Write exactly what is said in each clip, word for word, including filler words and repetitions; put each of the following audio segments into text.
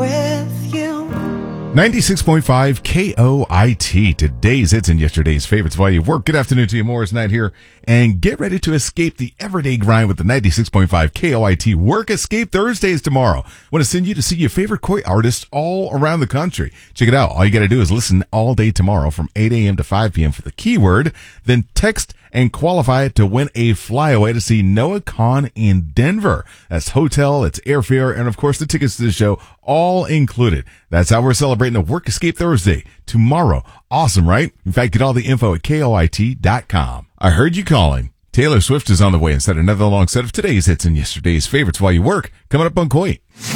with you. ninety-six point five K O I T, today's hits and yesterday's favorites while you work. Good afternoon to you, Morris Knight here, and get ready to escape the everyday grind with the ninety-six point five K O I T Work Escape Thursdays tomorrow. I want to send you to see your favorite koi artists all around the country. Check it out. All you got to do is listen all day tomorrow from eight a.m. to five p.m. for the keyword, then text and qualify to win a flyaway to see Noah Kahan in Denver. That's hotel, it's airfare, and of course the tickets to the show, all included. That's how we're celebrating the Work Escape Thursday tomorrow. Awesome, right? In fact, get all the info at K O I T dot com. I heard you calling. Taylor Swift is on the way and set another long set of today's hits and yesterday's favorites while you work. Coming up on Koi.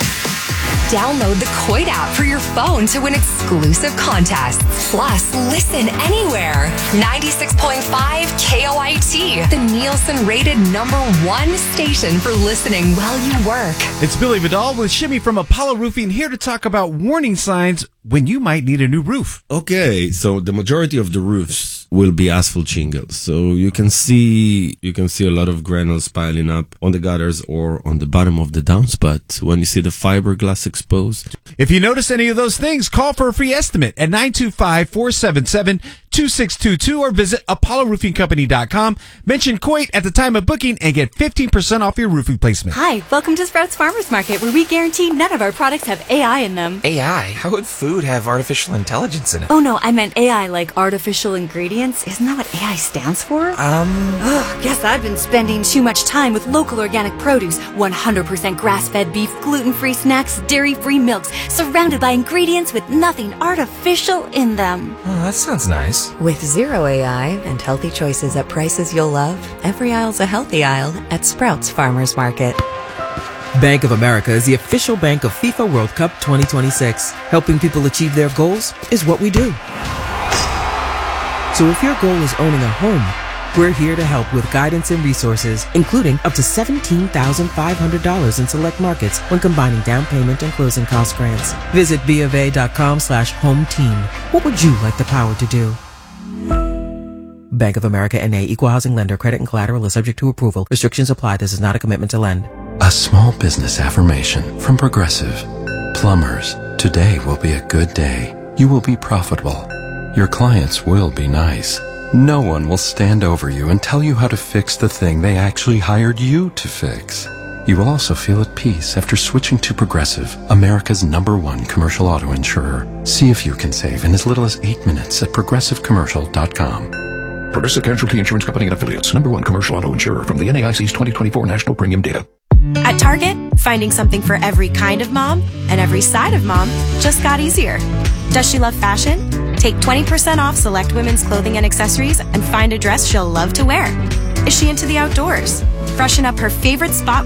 Download the Koit app for your phone to win exclusive contests. Plus, listen anywhere. ninety-six point five K O I T, the Nielsen-rated number one station for listening while you work. It's Billy Vidal with Shimmy from Apollo Roofing here to talk about warning signs when you might need a new roof. Okay, so the majority of the roofs will be asphalt shingles. So you can see you can see a lot of granules piling up on the gutters or on the bottom of the downspout when you see the fiberglass exposed. If you notice any of those things, call for a free estimate at nine two five, four seven seven, two six two two or visit apollo roofing company dot com. Mention Koit at the time of booking and get fifteen percent off your roof replacement. Hi, welcome to Sprouts Farmers Market, where we guarantee none of our products have A I in them. A I? How would food have artificial intelligence in it? Oh no, I meant A I like artificial ingredients. Isn't that what A I stands for? Um... Ugh, guess I've been spending too much time with local organic produce, one hundred percent grass-fed beef, gluten-free snacks, dairy-free milks, surrounded by ingredients with nothing artificial in them. Oh, that sounds nice. With zero A I and healthy choices at prices you'll love, every aisle's a healthy aisle at Sprouts Farmers Market. Bank of America is the official bank of FIFA World Cup twenty twenty-six. Helping people achieve their goals is what we do. So if your goal is owning a home, we're here to help with guidance and resources, including up to seventeen thousand five hundred dollars in select markets when combining down payment and closing cost grants. Visit bofa.com slash home team. What would you like the power to do? Bank of America N A, Equal Housing Lender. Credit and collateral is subject to approval. Restrictions apply. This is not a commitment to lend. A small business affirmation from Progressive. Plumbers, today will be a good day. You will be profitable. Your clients will be nice. No one will stand over you and tell you how to fix the thing they actually hired you to fix. You will also feel at peace after switching to Progressive, America's number one commercial auto insurer. See if you can save in as little as eight minutes at progressive commercial dot com. Progressive Casualty Insurance Company and Affiliates, number one commercial auto insurer from the N A I C's twenty twenty-four National Premium Data. At Target, finding something for every kind of mom and every side of mom just got easier. Does she love fashion? Take twenty percent off select women's clothing and accessories and find a dress she'll love to wear. Is she into the outdoors? Freshen up her favorite spot